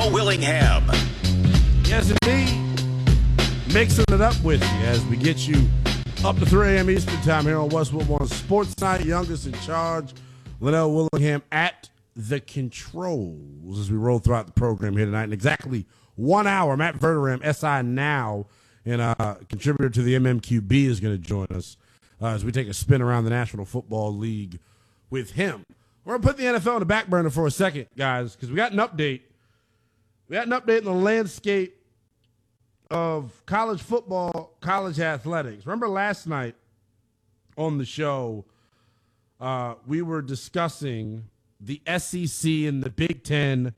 Joe Willingham. Yes, indeed. Mixing it up with you as we get you up to 3 a.m. Eastern time here on Westwood One Sports Night. Youngest in charge, Linnell Willingham at the controls as we roll throughout the program here tonight. In exactly 1 hour, Matt Verderam, SI Now, and contributor to the MMQB, is going to join us as we take a spin around the National Football League with him. We're going to put the NFL on the back burner for a second, guys, because we got an update. We got an update in the landscape of college football, college athletics. Remember last night on the show, we were discussing the SEC and the Big Ten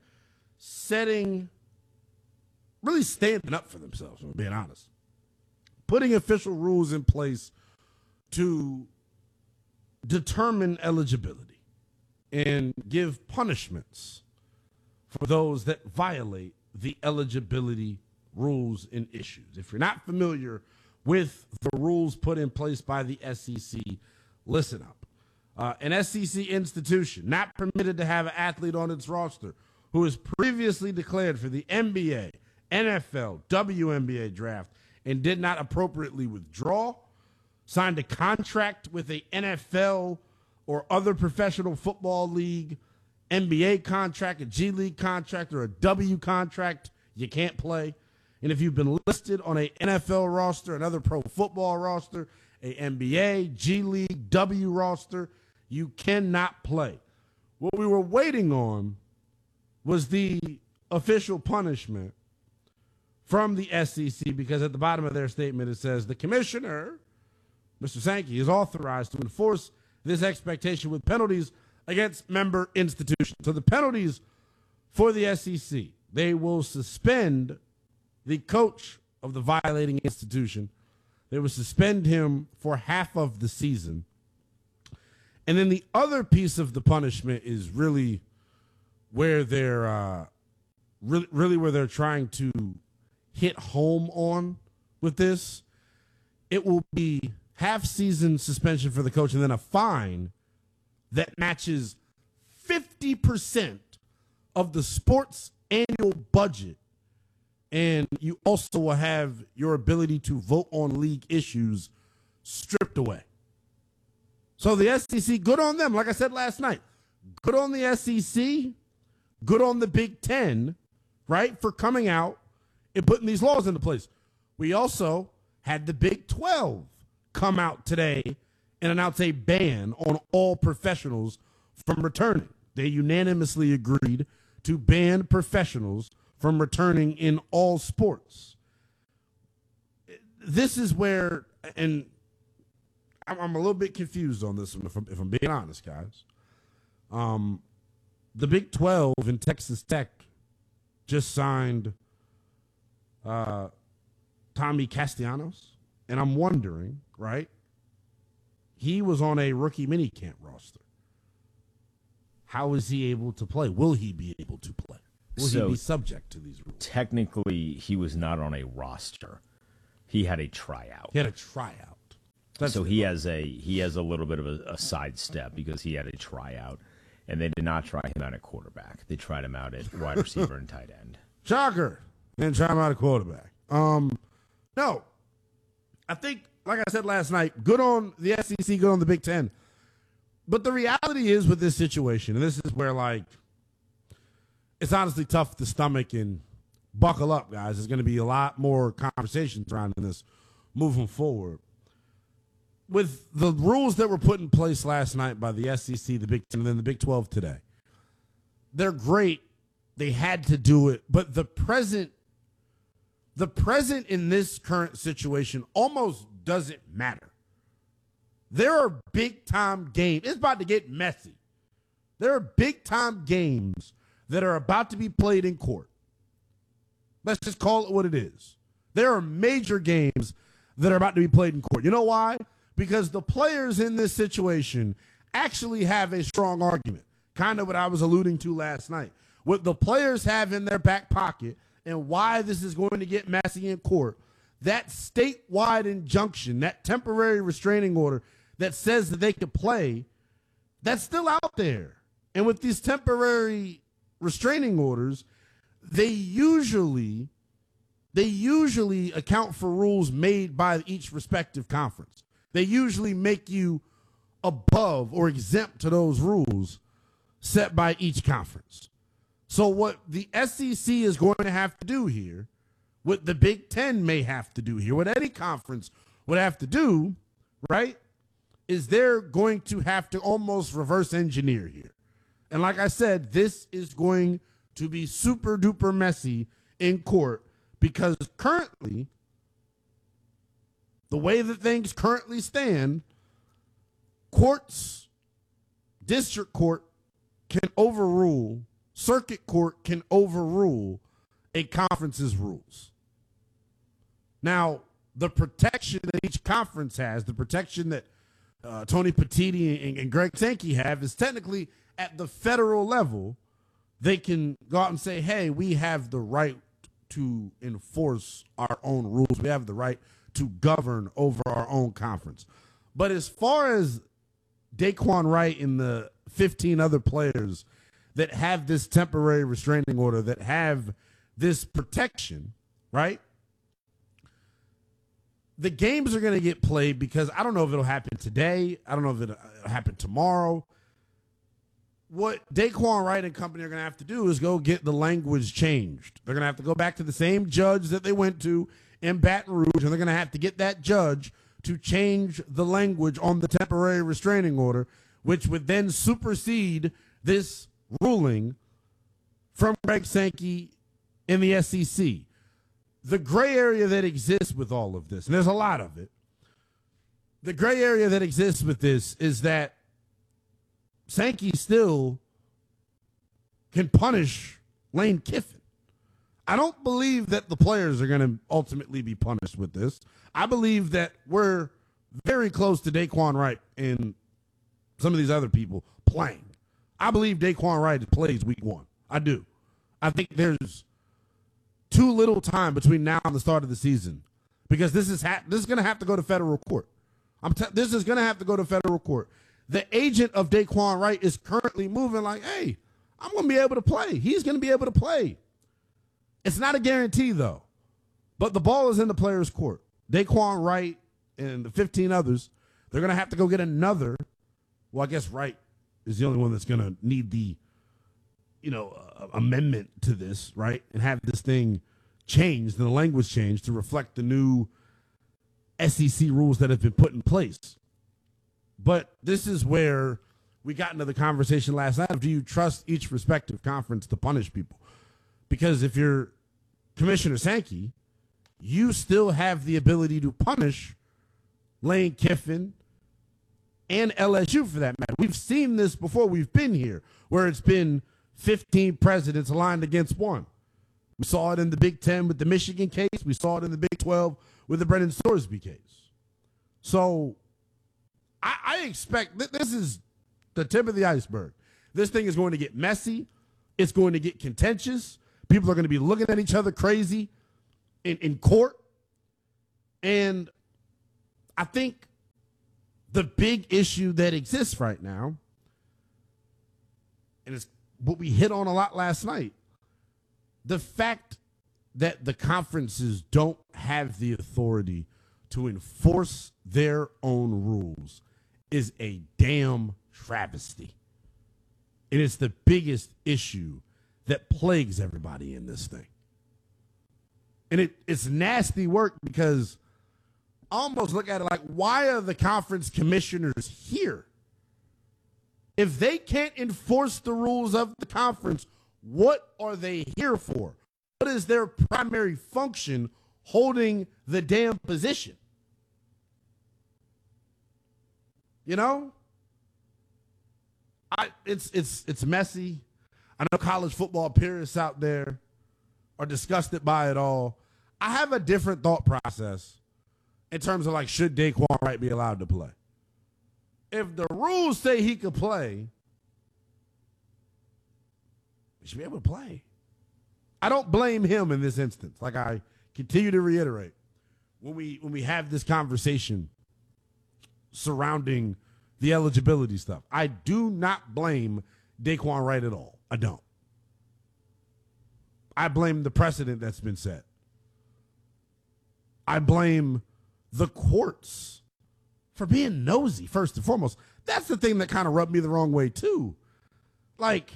really standing up for themselves, if I'm being honest. Putting official rules in place to determine eligibility and give punishments for those that violate the eligibility rules and issues. If you're not familiar with the rules put in place by the SEC, listen up. An SEC institution not permitted to have an athlete on its roster who is previously declared for the NBA, NFL, WNBA draft and did not appropriately withdraw, signed a contract with a NFL or other professional football league, NBA contract, a G League contract, or a W contract, you can't play. And if you've been listed on a NFL roster, another pro football roster, a NBA, G League, W roster, you cannot play. What we were waiting on was the official punishment from the SEC, because at the bottom of their statement it says the commissioner, Mr. Sankey, is authorized to enforce this expectation with penalties against member institutions. So the penalties for the SEC, they will suspend the coach of the violating institution. They will suspend him for half of the season. And then the other piece of the punishment is really where they're really where they're trying to hit home on with this. It will be half-season suspension for the coach and then a fine that matches 50% of the sports annual budget. And you also will have your ability to vote on league issues stripped away. So the SEC, good on them. Like I said last night, good on the SEC, good on the Big Ten, right, for coming out and putting these laws into place. We also had the Big 12 come out today and announce a ban on all professionals from returning. They unanimously agreed to ban professionals from returning in all sports. This is where, and I'm a little bit confused on this one, if I'm being honest, guys. The Big 12 and Texas Tech just signed Tommy Castellanos, and I'm wondering, right? He was on a rookie minicamp roster. How is he able to play? Will he be able to play? Will he be subject to these rules? Technically, he was not on a roster. He had a tryout. He had a tryout. So he has a little bit of a sidestep because he had a tryout, and they did not try him out at quarterback. They tried him out at wide receiver and tight end. Shocker. Didn't try him out at quarterback. No. I think, like I said last night, good on the SEC, good on the Big Ten. But the reality is with this situation, and this is where, like, it's honestly tough to stomach and buckle up, guys. There's going to be a lot more conversations around this moving forward. With the rules that were put in place last night by the SEC, the Big Ten, and then the Big 12 today, they're great. They had to do it. But the present in this current situation almost doesn't matter. There are big-time games. It's about to get messy. There are big-time games that are about to be played in court. Let's just call it what it is. There are major games that are about to be played in court. You know why? Because the players in this situation actually have a strong argument. Kind of what I was alluding to last night. What the players have in their back pocket and why this is going to get messy in court, that statewide injunction, that temporary restraining order that says that they can play, that's still out there. And with these temporary restraining orders, they usually account for rules made by each respective conference. They usually make you above or exempt to those rules set by each conference. So what the SEC is going to have to do here, what the Big Ten may have to do here, what any conference would have to do, right, is they're going to have to almost reverse engineer here. And like I said, this is going to be super duper messy in court because currently, the way that things currently stand, courts, district court can overrule, circuit court can overrule a conference's rules. Now, the protection that each conference has, the protection that Tony Petitti and Greg Sankey have, is technically at the federal level, they can go out and say, hey, we have the right to enforce our own rules. We have the right to govern over our own conference. But as far as Daquan Wright and the 15 other players that have this temporary restraining order, that have this protection, right? The games are going to get played because I don't know if it'll happen today. I don't know if it'll happen tomorrow. What Daquan Wright and company are going to have to do is go get the language changed. They're going to have to go back to the same judge that they went to in Baton Rouge, and they're going to have to get that judge to change the language on the temporary restraining order, which would then supersede this ruling from Greg Sankey in the SEC. The gray area that exists with all of this, and there's a lot of it, the gray area that exists with this is that Sankey still can punish Lane Kiffin. I don't believe that the players are going to ultimately be punished with this. I believe that we're very close to Daquan Wright and some of these other people playing. I believe Daquan Wright plays week 1. I do. I think there's too little time between now and the start of the season because this is going to have to go to federal court. This is going to have to go to federal court. The agent of Daquan Wright is currently moving like, hey, I'm going to be able to play. He's going to be able to play. It's not a guarantee, though. But the ball is in the player's court. Daquan Wright and the 15 others, they're going to have to go get another. Well, I guess Wright is the only one that's going to need the, amendment to this, right? And have this thing changed and the language changed to reflect the new SEC rules that have been put in place. But this is where we got into the conversation last night of, do you trust each respective conference to punish people? Because if you're Commissioner Sankey, you still have the ability to punish Lane Kiffin and LSU for that matter. We've seen this before. We've been here where it's been 15 presidents aligned against one. We saw it in the Big Ten with the Michigan case. We saw it in the Big 12 with the Brennan Sorsby case. So I expect that this is the tip of the iceberg. This thing is going to get messy. It's going to get contentious. People are going to be looking at each other crazy in court. And I think the big issue that exists right now, and it's what we hit on a lot last night, the fact that the conferences don't have the authority to enforce their own rules is a damn travesty. It is the biggest issue that plagues everybody in this thing. And it's nasty work because I almost look at it like, why are the conference commissioners here? If they can't enforce the rules of the conference, what are they here for? What is their primary function holding the damn position? It's messy. I know college football purists out there are disgusted by it all. I have a different thought process in terms of, like, should Daquan Wright be allowed to play? If the rules say he could play, he should be able to play. I don't blame him in this instance. Like I continue to reiterate, when we have this conversation surrounding the eligibility stuff, I do not blame Daquan Wright at all. I don't. I blame the precedent that's been set. I blame the courts for being nosy, first and foremost. That's the thing that kind of rubbed me the wrong way, too. Like,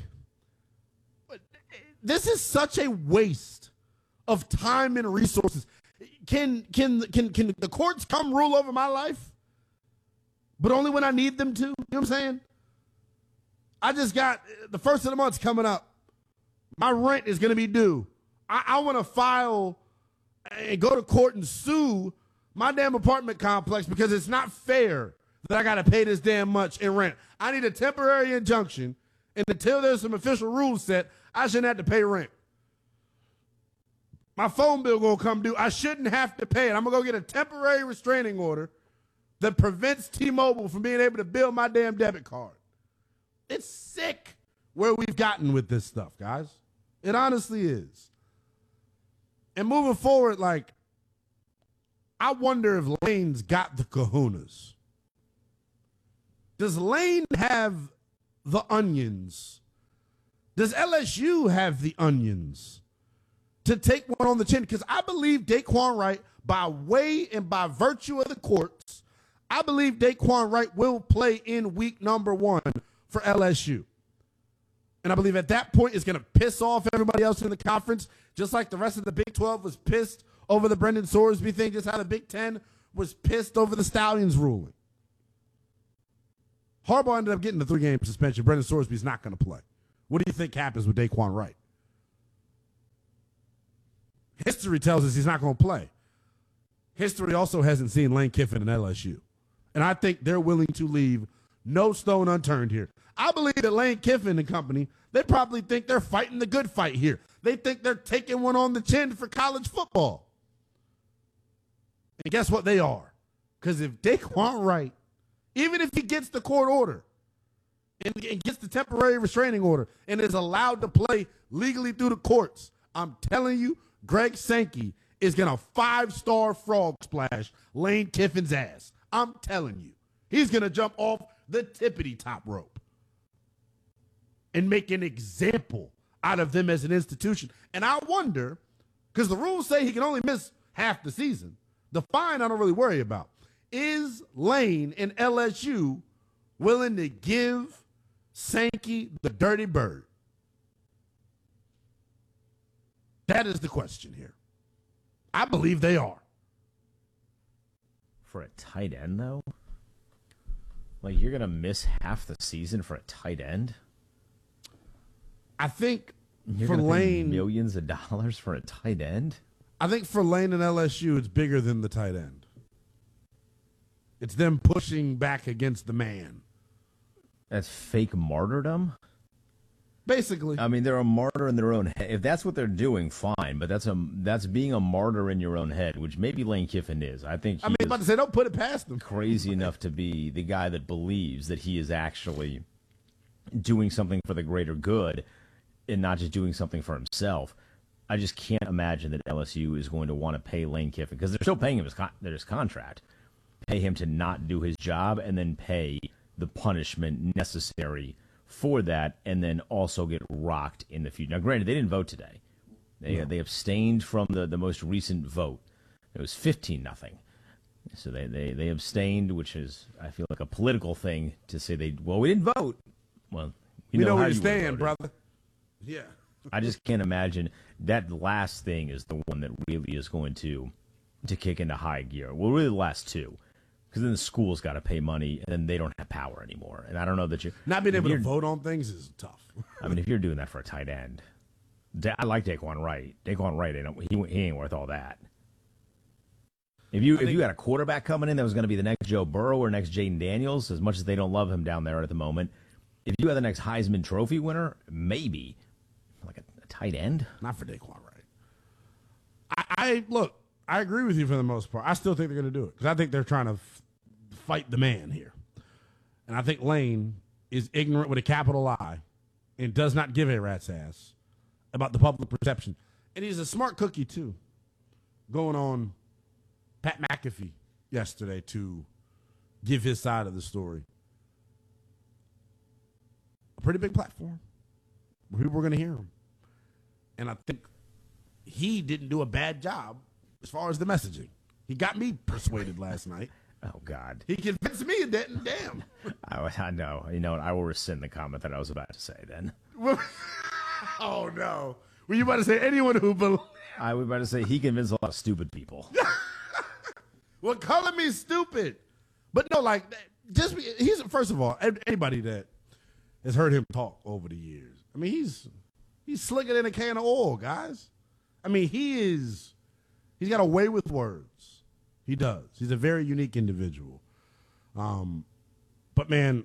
this is such a waste of time and resources. Can the courts come rule over my life? But only when I need them to? You know what I'm saying? I just got the first of the month's coming up. My rent is going to be due. I want to file and go to court and sue my damn apartment complex because it's not fair that I got to pay this damn much in rent. I need a temporary injunction, and until there's some official rules set, I shouldn't have to pay rent. My phone bill going to come due. I shouldn't have to pay it. I'm going to go get a temporary restraining order that prevents T-Mobile from being able to bill my damn debit card. It's sick where we've gotten with this stuff, guys. It honestly is. And moving forward, like, I wonder if Lane's got the kahunas. Does Lane have the onions? Does LSU have the onions to take one on the chin? Because I believe Daquan Wright, by way and by virtue of the courts, I believe Daquan Wright will play in week number 1 for LSU. And I believe at that point it's going to piss off everybody else in the conference, just like the rest of the Big 12 was pissed over the Brendan Sorsby thing, just how the Big 10 was pissed over the Stallions ruling. Harbaugh ended up getting the 3-game suspension. Brendan Sorsby's not going to play. What do you think happens with Daquan Wright? History tells us he's not going to play. History also hasn't seen Lane Kiffin in LSU. And I think they're willing to leave no stone unturned here. I believe that Lane Kiffin and company, they probably think they're fighting the good fight here. They think they're taking one on the chin for college football. And guess what they are? Because if Daquan Wright, even if he gets the court order and gets the temporary restraining order and is allowed to play legally through the courts, I'm telling you, Greg Sankey is going to 5-star frog splash Lane Kiffin's ass. I'm telling you. He's going to jump off the tippity top rope and make an example out of them as an institution. And I wonder, because the rules say he can only miss half the season, the fine I don't really worry about. Is Lane and LSU willing to give Sankey the dirty bird? That is the question here. I believe they are. For a tight end, though? Like, you're going to miss half the season for a tight end? I think You're for gonna pay Lane, millions of dollars for a tight end? I think for Lane and LSU, it's bigger than the tight end. It's them pushing back against the man. That's fake martyrdom? Basically. I mean, they're a martyr in their own head. If that's what they're doing, fine. But that's being a martyr in your own head, which maybe Lane Kiffin is. I think I'm about to say, don't put it past them. Crazy enough to be the guy that believes that he is actually doing something for the greater good and not just doing something for himself. I just can't imagine that LSU is going to want to pay Lane Kiffin, because they're still paying him his contract, pay him to not do his job and then pay the punishment necessary for that, and then also get rocked in the future. Now, granted, they didn't vote today. They abstained from the most recent vote. It was 15-0. So they abstained, which is, I feel like, a political thing to say we didn't vote. Well, we know how where you you stand, brother. Yeah. I just can't imagine that last thing is the one that really is going to kick into high gear. Well, really the last two. Because then the school's got to pay money, and then they don't have power anymore. And I don't know that you're... Not being able to vote on things is tough. I mean, if you're doing that for a tight end... I like Daquan Wright. Daquan Wright, he ain't worth all that. If you got a quarterback coming in that was going to be the next Joe Burrow or next Jaden Daniels, as much as they don't love him down there at the moment, if you had the next Heisman Trophy winner, maybe. Like a tight end? Not for Daquan Wright. Look, I agree with you for the most part. I still think they're going to do it because I think they're trying to fight the man here. And I think Lane is ignorant with a capital I and does not give a rat's ass about the public perception. And he's a smart cookie, too, going on Pat McAfee yesterday to give his side of the story. A pretty big platform where people are going to hear him. And I think he didn't do a bad job as far as the messaging. He got me persuaded last night. Oh, God. He convinced me of that, and damn. I know. You know what? I will rescind the comment that I was about to say then. Oh, no. Were you about to say anyone who believes? I was about to say he convinced a lot of stupid people. Well, calling me stupid. But no, like, he's, first of all, anybody that has heard him talk over the years, I mean, he's slicker than a can of oil, guys. I mean, he's got a way with words. He does. He's a very unique individual. But man,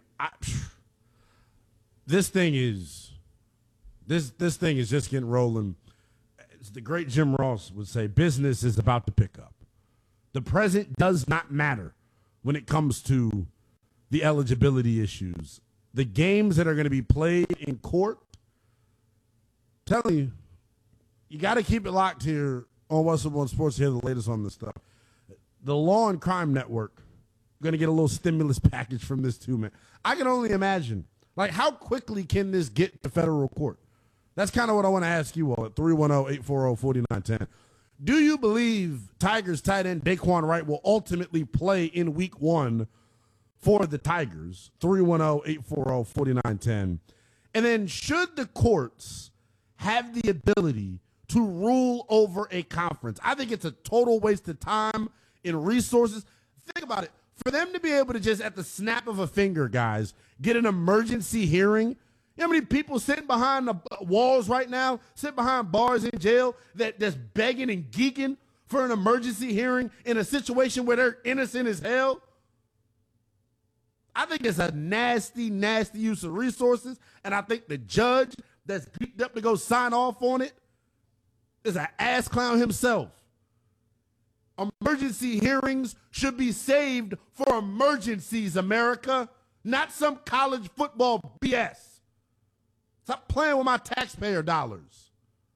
this thing is just getting rolling. As the great Jim Ross would say, business is about to pick up. The present does not matter when it comes to the eligibility issues. The games that are going to be played in court, I'm telling you got to keep it locked here on Westwood One Sports to hear the latest on this stuff. The Law and Crime Network going to get a little stimulus package from this too, man. I can only imagine, like, how quickly can this get to federal court? That's kind of what I want to ask you all at 310-840-4910. Do you believe Tigers tight end Daquan Wright will ultimately play in week 1 for the Tigers? 310-840-4910. And then should the courts have the ability to rule over a conference? I think it's a total waste of time and resources. Think about it. For them to be able to just at the snap of a finger, guys, get an emergency hearing. You know how many people sitting behind the walls right now, sitting behind bars in jail that's begging and geeking for an emergency hearing in a situation where they're innocent as hell? I think it's a nasty, nasty use of resources, and I think the judge that's geeked up to go sign off on it is an ass clown himself. Emergency hearings should be saved for emergencies, America, not some college football BS. Stop playing with my taxpayer dollars.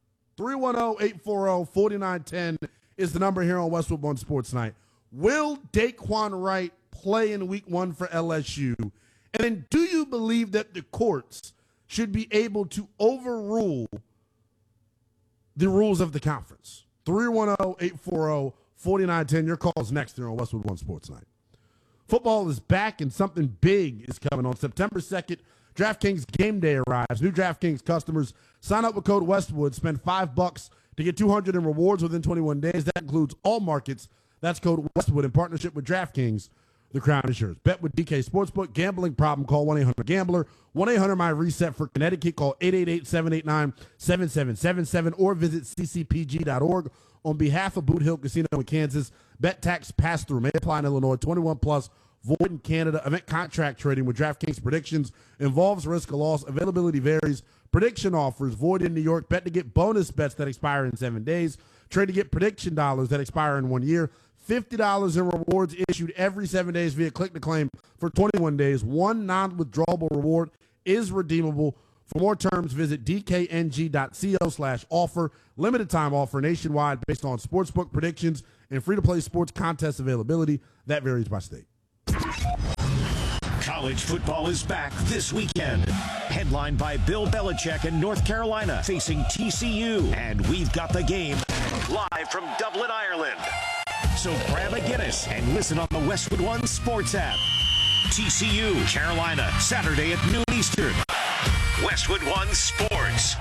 310-840-4910 is the number here on Westwood One Sports Night. Will Daquan Wright play in week 1 for LSU? And then do you believe that the courts should be able to overrule the rules of the conference? 310-840-4910. Your call's next here on Westwood One Sports Night. Football is back and something big is coming on September 2nd. DraftKings Game Day arrives. New DraftKings customers sign up with code Westwood, spend $5 to get $200 in rewards within 21 days. That includes all markets. That's code Westwood in partnership with DraftKings. The Crown Insurance. Bet with DK Sportsbook. Gambling problem? Call 1-800-GAMBLER. 1-800-MY-RESET for Connecticut. Call 888-789-7777 or visit ccpg.org. On behalf of Boot Hill Casino in Kansas, bet tax pass-through may apply in Illinois. 21 plus. Void in Canada. Event contract trading with DraftKings predictions involves risk of loss. Availability varies. Prediction offers void in New York. Bet to get bonus bets that expire in 7 days. Trade to get prediction dollars that expire in 1 year. $50 in rewards issued every 7 days via click to claim for 21 days. One non-withdrawable reward is redeemable. For more terms, visit dkng.co/offer. Limited time offer nationwide based on sportsbook predictions and free-to-play sports contest availability. That varies by state. College football is back this weekend. Headlined by Bill Belichick in North Carolina facing TCU. And we've got the game live from Dublin, Ireland. So grab a Guinness and listen on the Westwood One Sports app. TCU, Carolina, Saturday at noon Eastern. Westwood One Sports.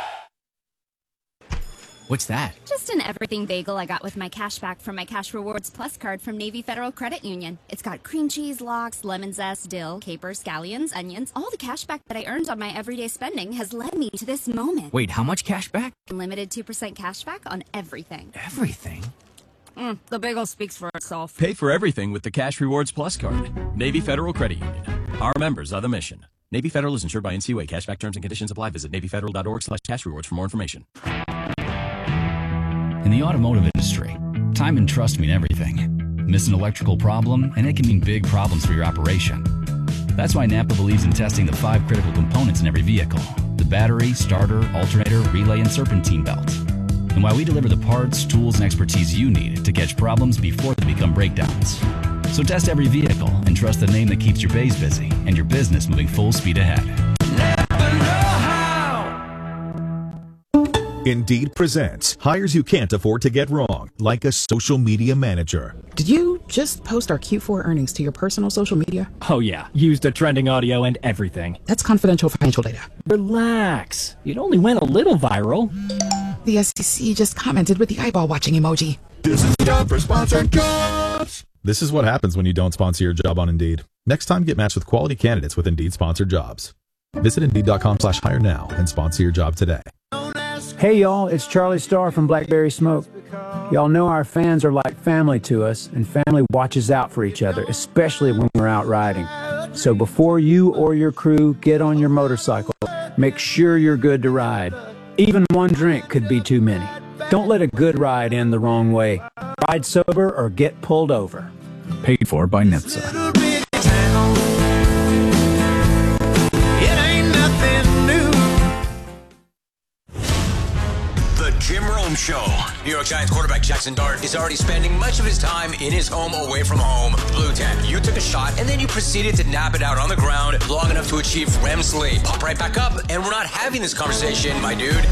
What's that? Just an everything bagel I got with my cash back from my Cash Rewards Plus card from Navy Federal Credit Union. It's got cream cheese, lox, lemon zest, dill, capers, scallions, onions. All the cash back that I earned on my everyday spending has led me to this moment. Wait, how much cash back? Unlimited 2% cash back on everything. Everything? The bagel speaks for itself. Pay for everything with the Cash Rewards Plus card. Navy Federal Credit Union. Our members are the mission. Navy Federal is insured by NCUA. Cashback terms and conditions apply. Visit NavyFederal.org/cashrewards for more information. In the automotive industry, time and trust mean everything. Miss an electrical problem, and it can mean big problems for your operation. That's why Napa believes in testing the 5 critical components in every vehicle: the battery, starter, alternator, relay, and serpentine belt. And why we deliver the parts, tools, and expertise you need to catch problems before they become breakdowns. So test every vehicle and trust the name that keeps your bays busy and your business moving full speed ahead. Napa know-how. Indeed presents hires you can't afford to get wrong, like a social media manager. Did you just post our Q4 earnings to your personal social media? Oh yeah, used the trending audio and everything. That's confidential financial data. Relax. It only went a little viral. The SEC just commented with the eyeball watching emoji. This is the job for sponsored jobs. This is what happens when you don't sponsor your job on Indeed. Next time, get matched with quality candidates with Indeed sponsored jobs. Visit Indeed.com/hire now and sponsor your job today. Hey y'all, it's Charlie Starr from Blackberry Smoke. Y'all know our fans are like family to us, and family watches out for each other, especially when we're out riding. So before you or your crew get on your motorcycle, make sure you're good to ride. Even one drink could be too many. Don't let a good ride end the wrong way. Ride sober or get pulled over. Paid for by NHTSA. Jim Rome Show. New York Giants quarterback Jackson Dart is already spending much of his time in his home away from home. Blue Tent, you took a shot and then you proceeded to nap it out on the ground long enough to achieve REM sleep. Pop right back up and we're not having this conversation, my dude.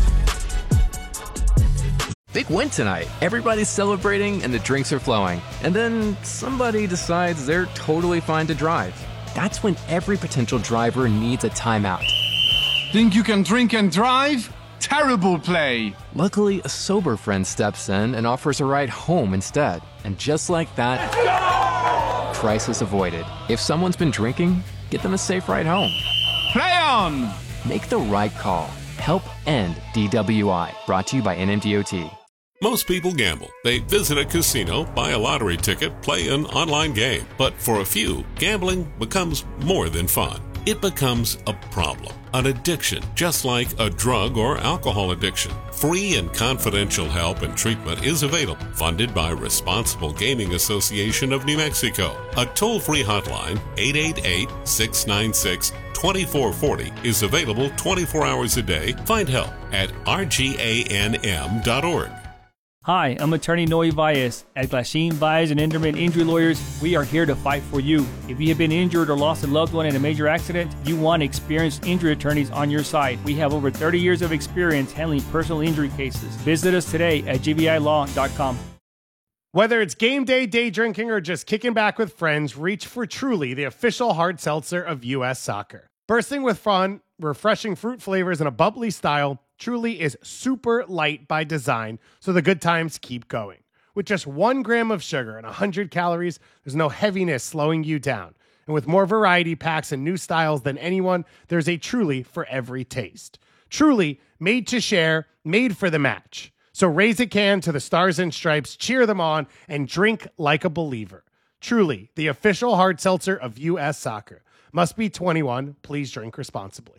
Big win tonight. Everybody's celebrating and the drinks are flowing. And then somebody decides they're totally fine to drive. That's when every potential driver needs a timeout. Think you can drink and drive? Terrible play. Luckily, a sober friend steps in and offers a ride home instead. And just like that, crisis avoided. If someone's been drinking, get them a safe ride home. Play on! Make the right call. Help end DWI. Brought to you by NMDOT. Most people gamble. They visit a casino, buy a lottery ticket, play an online game. But for a few, gambling becomes more than fun. It becomes a problem, an addiction, just like a drug or alcohol addiction. Free and confidential help and treatment is available, funded by Responsible Gaming Association of New Mexico. A toll-free hotline, 888-696-2440, is available 24 hours a day. Find help at rganm.org. Hi, I'm attorney Noe Valles. At Glasheen, Valles and Enderman Injury Lawyers, we are here to fight for you. If you have been injured or lost a loved one in a major accident, you want experienced injury attorneys on your side. We have over 30 years of experience handling personal injury cases. Visit us today at gvilaw.com. Whether it's game day, day drinking, or just kicking back with friends, reach for Truly, the official hard seltzer of U.S. soccer. Bursting with fun, refreshing fruit flavors, and a bubbly style, Truly is super light by design, so the good times keep going. With just 1 gram of sugar and 100 calories, there's no heaviness slowing you down. And with more variety packs and new styles than anyone, there's a Truly for every taste. Truly, made to share, made for the match. So raise a can to the Stars and Stripes, cheer them on, and drink like a believer. Truly, the official hard seltzer of U.S. soccer. Must be 21. Please drink responsibly.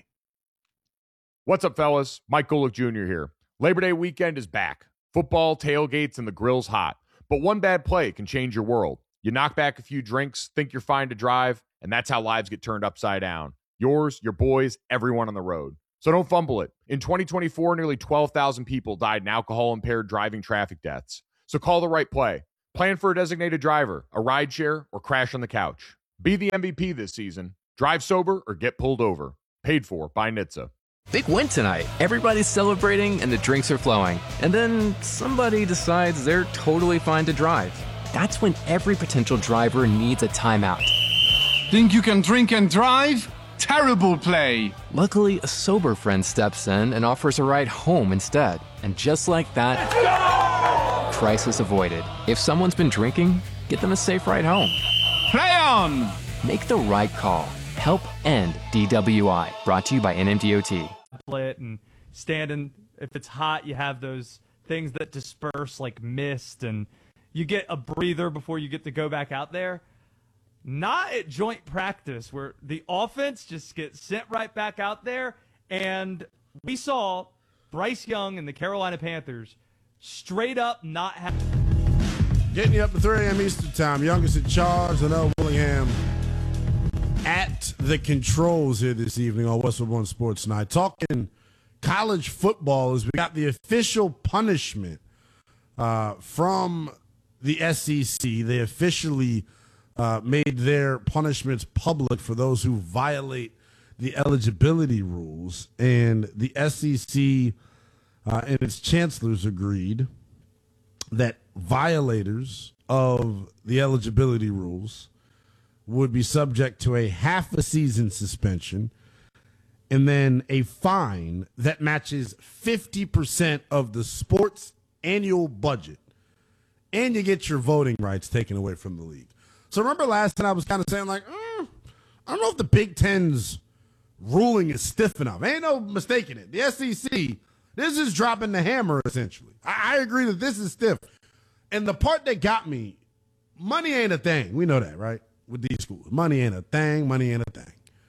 What's up, fellas? Mike Golick Jr. here. Labor Day weekend is back. Football, tailgates, and the grill's hot. But one bad play can change your world. You knock back a few drinks, think you're fine to drive, and that's how lives get turned upside down. Yours, your boys, everyone on the road. So don't fumble it. In 2024, nearly 12,000 people died in alcohol-impaired driving traffic deaths. So call the right play. Plan for a designated driver, a rideshare, or crash on the couch. Be the MVP this season. Drive sober or get pulled over. Paid for by NHTSA. Big win tonight. Everybody's celebrating and the drinks are flowing. And then somebody decides they're totally fine to drive. That's when every potential driver needs a timeout. Think you can drink and drive? Terrible play. Luckily, a sober friend steps in and offers a ride home instead. And just like that, crisis avoided. If someone's been drinking, get them a safe ride home. Play on! Make the right call. Help end DWI. Brought to you by NMDOT. Play it and standing. If it's hot, you have those things that disperse like mist, and you get a breather before you get to go back out there. Not at joint practice, where the offense just gets sent right back out there, and we saw Bryce Young and the Carolina Panthers straight up not have. Getting you up to 3 a.m. Eastern Time. Youngest in charge, Linnell Willingham at the controls here this evening on Westwood One Sports Night. Talking college football as we got the official punishment from the SEC. They officially made their punishments public for those who violate the eligibility rules. And the SEC and its chancellors agreed that violators of the eligibility rules would be subject to a half a season suspension and then a fine that matches 50% of the sport's annual budget. And you get your voting rights taken away from the league. So remember last time I was kind of saying, like, I don't know if the Big Ten's ruling is stiff enough. Ain't no mistaking it. The SEC, this is dropping the hammer, essentially. I agree that this is stiff. And the part that got me, money ain't a thing. We know that, right? With these schools. Money ain't a thing. Money ain't a thing.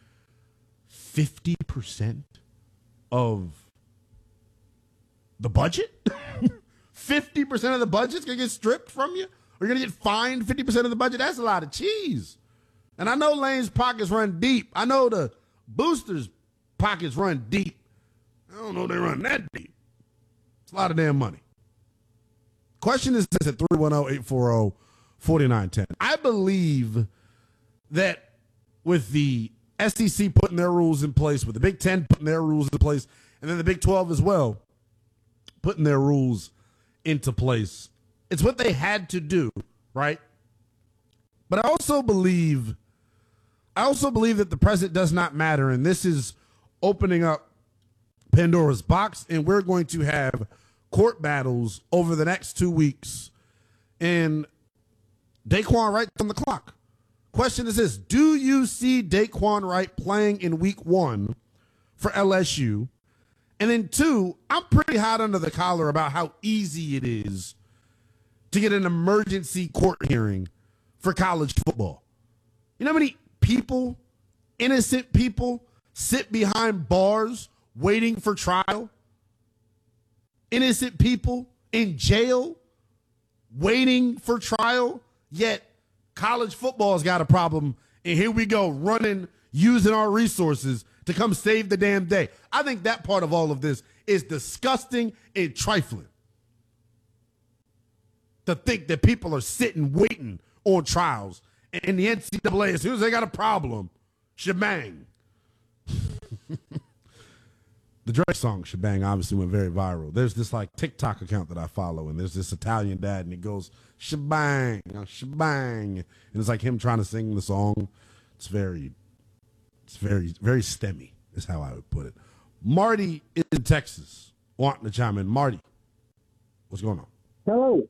50% of the budget? 50% of the budget's going to get stripped from you? Or you're going to get fined 50% of the budget? That's a lot of cheese. And I know Lane's pockets run deep. I know the boosters' pockets run deep. I don't know they run that deep. It's a lot of damn money. Question is this at 310-840-4910. I believe that with the SEC putting their rules in place, with the Big Ten putting their rules in place, and then the Big 12 as well putting their rules into place, it's what they had to do, right? But I also believe that the present does not matter, and this is opening up Pandora's box, and we're going to have court battles over the next 2 weeks, and Daquan Wright's on the clock. Question is this: do you see Daquan Wright playing in week 1 for LSU? And then 2, I'm pretty hot under the collar about how easy it is to get an emergency court hearing for college football. You know how many people, innocent people, sit behind bars waiting for trial? Innocent people in jail waiting for trial, yet college football's got a problem, and here we go running, using our resources to come save the damn day. I think that part of all of this is disgusting and trifling. To think that people are sitting waiting on trials, and the NCAA, as soon as they got a problem, shebang. The Drake song "Shebang" obviously went very viral. There's this like TikTok account that I follow, and there's this Italian dad, and he goes shebang, shebang, and it's like him trying to sing the song. It's very stemmy, is how I would put it. Marty is in Texas, wanting to chime in. Marty, what's going on? Hello.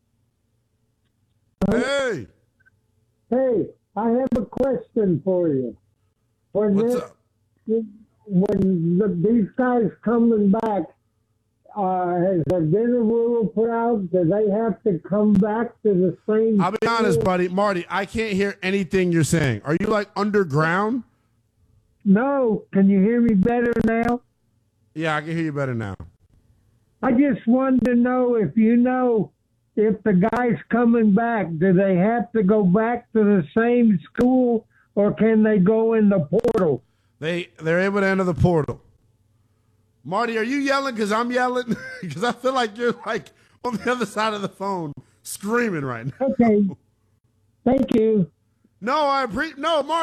Hey. Hey, I have a question for you. What's up? When these guys coming back, has there been a rule put out? Do they have to come back to the same? I'll be honest, buddy. Marty, I can't hear anything you're saying. Are you like underground? No. Can you hear me better now? Yeah, I can hear you better now. I just wanted to know if you know if the guys coming back, do they have to go back to the same school or can they go in the portal? They're able to enter the portal. Marty, are you yelling because I'm yelling? Because I feel like you're like on the other side of the phone screaming right now. Okay. Thank you. No, Marty.